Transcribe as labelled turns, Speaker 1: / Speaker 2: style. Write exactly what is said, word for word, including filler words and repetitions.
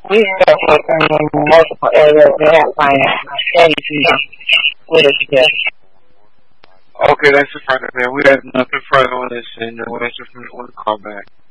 Speaker 1: We have working in multiple areas that have finance strategy with us together.
Speaker 2: Okay, that's the front of that. We have nothing further on this, and we'll answer from the call back.